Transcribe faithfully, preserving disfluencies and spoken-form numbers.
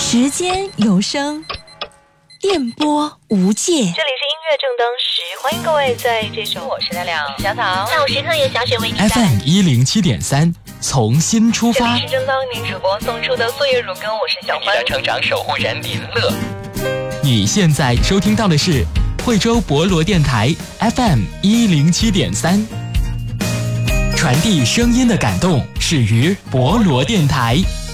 时间有声，电波无界。这里是音乐正当时，欢迎各位在这首我是大亮小草下午时刻由小雪为您带来 F M 一零七点三，从心出发。 这里是正当您主播送出的岁月如歌，我是小欢。 你的成长守护人林乐。 你现在收听到的是惠州博罗电台 F M 一零七点三，传递声音的感动，始于博罗电台。